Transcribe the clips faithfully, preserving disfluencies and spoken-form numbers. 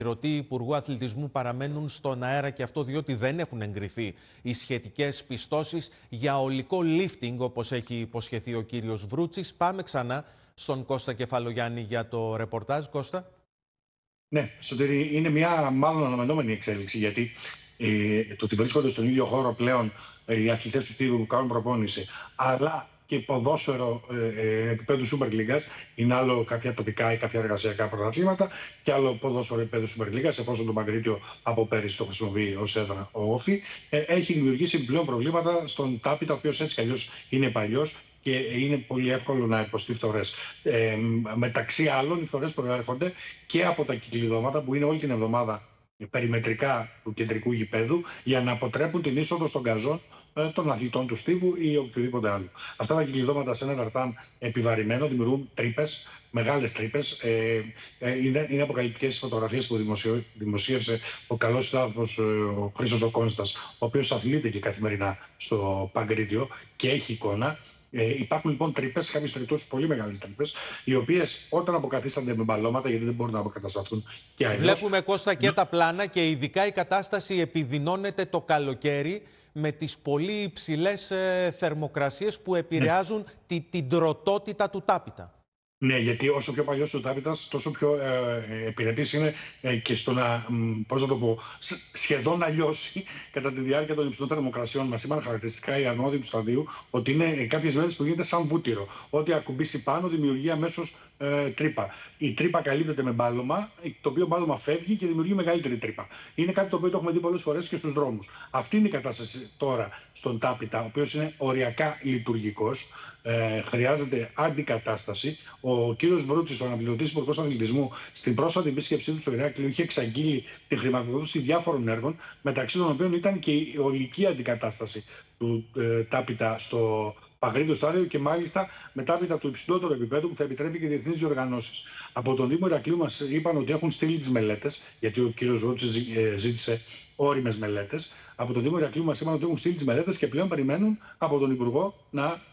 Ρωτή Υπουργού Αθλητισμού παραμένουν στον αέρα, και αυτό διότι δεν έχουν εγκριθεί οι σχετικές πιστώσεις για ολικό lifting, όπως έχει υποσχεθεί ο κύριος Βρούτσης. Πάμε ξανά στον Κώστα Κεφαλογιάννη για το ρεπορτάζ. Κώστα. Ναι, Σωτήρη, είναι μια μάλλον αναμενόμενη εξέλιξη, γιατί ε, το ότι βρίσκονται στον ίδιο χώρο πλέον ε, οι αθλητές του Στίβου που κάνουν προπόνηση, αλλά και ποδόσφαιρο ε, επίπεδου Super League, είναι άλλο κάποια τοπικά ή κάποια εργασιακά πρωταθλήματα και άλλο ποδόσφαιρο επίπεδου Super League, εφόσον το Μαγκρίτιο από πέρυσι το χρησιμοποιεί ως έδρα ο Όφη, ε, έχει δημιουργήσει επιπλέον προβλήματα στον Τάπητα, ο οποίος έτσι κι αλλιώς είναι παλιός και είναι πολύ εύκολο να υποστεί φθορές. Ε, μεταξύ άλλων, οι φθορές προέρχονται και από τα κυκλειδώματα που είναι όλη την εβδομάδα περιμετρικά του κεντρικού γηπέδου για να αποτρέπουν την είσοδο στον γκαζόν των αθλητών του Στίβου ή οποιοδήποτε άλλο. Αυτά τα κυκλειδώματα σε ένα ταρτάν επιβαρημένο δημιουργούν τρύπες, μεγάλες τρύπες. Ε, ε, είναι, είναι αποκαλυπτικές φωτογραφίες που δημοσιο, δημοσίευσε ο καλός συνάδελφος ο Χρήστος ο Κόνστας, ο οποίος αθλείται και καθημερινά στο Παγκρίτιο και έχει εικόνα. Ε, υπάρχουν λοιπόν τρύπες, σε κάποιες περιπτώσεις πολύ μεγάλες τρύπες, οι οποίες όταν αποκαθίστανται με μπαλώματα, γιατί δεν μπορούν να αποκατασταθούν και αλλιώς. Βλέπουμε, Κώστα, και τα πλάνα, και ειδικά η κατάσταση επιδεινώνεται το καλοκαίρι με τις πολύ υψηλές ε, θερμοκρασίες που επηρεάζουν ναι. τη, την τροτότητα του Τάπητα. Ναι, γιατί όσο πιο παλιός ο Τάπητας, τόσο πιο ε, επιρρεπής είναι ε, και στο να, πώς να το πω, σχεδόν να λιώσει κατά τη διάρκεια των υψηλών θερμοκρασιών. Μας είπαν χαρακτηριστικά οι αρμόδιοι του σταδίου ότι είναι κάποιες μέρες που γίνεται σαν βούτυρο. Ό,τι ακουμπήσει πάνω δημιουργεί αμέσως ε, τρύπα. Η τρύπα καλύπτεται με μπάλωμα, το οποίο μπάλωμα φεύγει και δημιουργεί μεγαλύτερη τρύπα. Είναι κάτι το οποίο το έχουμε δει πολλές φορές και στους δρόμους. Αυτή είναι η κατάσταση τώρα στον Τάπητα, ο οποίος είναι οριακά λειτουργικός. Ε, χρειάζεται αντικατάσταση. Ο κύριος Βρούτσης, ο αναπληρωτής υπουργός αθλητισμού, στην πρόσφατη επίσκεψή του στο Ηράκλειο, είχε εξαγγείλει τη χρηματοδότηση διάφορων έργων, μεταξύ των οποίων ήταν και η ολική αντικατάσταση του ε, Τάπητα στο Παγκρίτιο στάδιο και μάλιστα μετάπειτα του υψηλότερου επίπεδου που θα επιτρέπει και διεθνείς διοργανώσεις. Από τον Δήμο Ηρακλείου μας είπαν ότι έχουν στείλει τις μελέτες, γιατί ο κύριος Βρούτσης ε, ζήτησε όριμες μελέτες. Από τον Δήμο Ηρακλείου μας είπαν ότι έχουν στείλει τις μελέτες και πλέον περιμένουν από τον Υπουργό να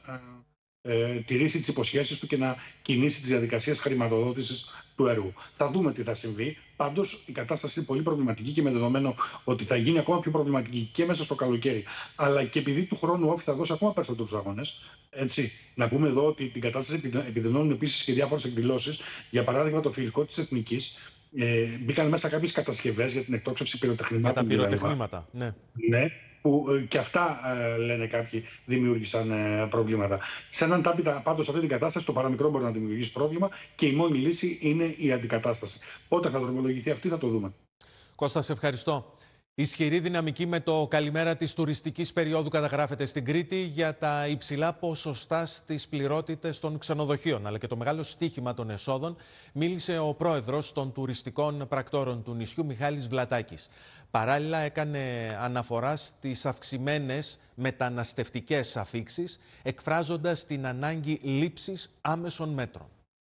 Ε, τηρήσει τις υποσχέσεις του και να κινήσει τις διαδικασίες χρηματοδότησης του έργου. Θα δούμε τι θα συμβεί. Πάντως η κατάσταση είναι πολύ προβληματική και με δεδομένο ότι θα γίνει ακόμα πιο προβληματική και μέσα στο καλοκαίρι, αλλά και επειδή του χρόνου Όφη θα δώσει ακόμα περισσότερους αγώνες. Έτσι, να πούμε εδώ ότι την κατάσταση επιδεινώνουν επίσης και διάφορες εκδηλώσεις. Για παράδειγμα, το φιλικό της Εθνικής. Ε, μπήκαν μέσα κάποιες κατασκευές για την εκτόξευση πυροτεχνημάτων. Για τα πυροτεχνήματα, ναι. ναι. Που και αυτά ε, λένε κάποιοι δημιούργησαν ε, προβλήματα. Σε έναν Τάπητα, πάντως, σε αυτή την κατάσταση, το παραμικρό μπορεί να δημιουργήσει πρόβλημα και η μόνη λύση είναι η αντικατάσταση. Πότε θα δρομολογηθεί αυτή, θα το δούμε. Κώστα, σε ευχαριστώ. Ισχυρή δυναμική με το καλημέρα της τουριστικής περίοδου καταγράφεται στην Κρήτη για τα υψηλά ποσοστά στις πληρότητες των ξενοδοχείων, αλλά και το μεγάλο στίχημα των εσόδων, μίλησε ο πρόεδρος των τουριστικών πρακτόρων του νησιού, Μιχάλης Βλατάκης. Παράλληλα έκανε αναφορά στις αυξημένες μεταναστευτικές αφίξεις, εκφράζοντας την ανάγκη λήψης άμεσων μέτρων.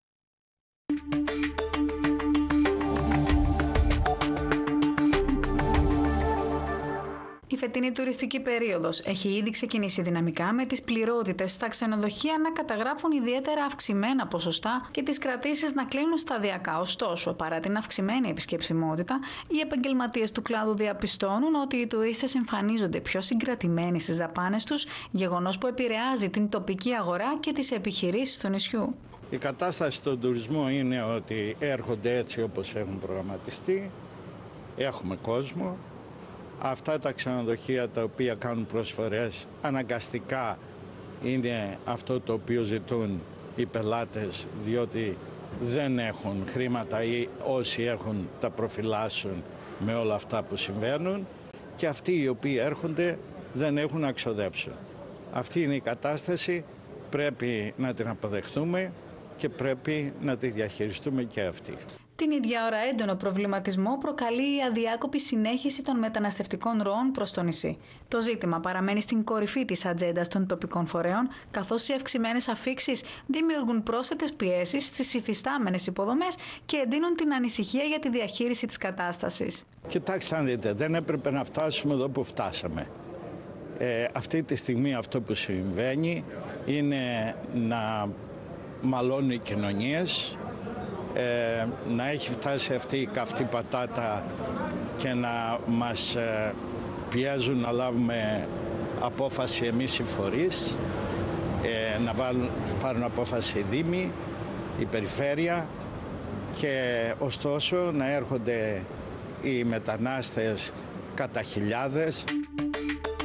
Η φετινή τουριστική περίοδος έχει ήδη ξεκινήσει δυναμικά, με τις πληρότητες στα ξενοδοχεία να καταγράφουν ιδιαίτερα αυξημένα ποσοστά και τις κρατήσεις να κλείνουν σταδιακά. Ωστόσο, παρά την αυξημένη επισκεψιμότητα, οι επαγγελματίες του κλάδου διαπιστώνουν ότι οι τουρίστες εμφανίζονται πιο συγκρατημένοι στις δαπάνες τους, γεγονός που επηρεάζει την τοπική αγορά και τις επιχειρήσεις του νησιού. Η κατάσταση στον τουρισμό είναι ότι έρχονται έτσι όπως έχουν προγραμματιστεί, έχουμε κόσμο. Αυτά τα ξενοδοχεία τα οποία κάνουν προσφορές αναγκαστικά είναι αυτό το οποίο ζητούν οι πελάτες, διότι δεν έχουν χρήματα ή όσοι έχουν τα προφυλάσσουν με όλα αυτά που συμβαίνουν, και αυτοί οι οποίοι έρχονται δεν έχουν να ξοδέψουν. Αυτή είναι η κατάσταση, πρέπει να την αποδεχτούμε και πρέπει να τη διαχειριστούμε και αυτή. Την ίδια ώρα έντονο προβληματισμό προκαλεί η αδιάκοπη συνέχιση των μεταναστευτικών ροών προς το νησί. Το ζήτημα παραμένει στην κορυφή της ατζέντας των τοπικών φορέων, καθώς οι αυξημένες αφίξεις δημιουργούν πρόσθετες πιέσεις στις υφιστάμενες υποδομές και εντείνουν την ανησυχία για τη διαχείριση της κατάστασης. Κοιτάξτε, αν δείτε, δεν έπρεπε να φτάσουμε εδώ που φτάσαμε. Ε, αυτή τη στιγμή αυτό που συμβαίνει είναι να μαλώνουν οι κοινωνίες, ε, να έχει φτάσει αυτή η καυτή πατάτα και να μας ε, πιέζουν να λάβουμε απόφαση εμείς οι φορείς, ε, να βάλουν, πάρουν απόφαση οι Δήμοι, η Περιφέρεια, και ωστόσο να έρχονται οι μετανάστες κατά χιλιάδες.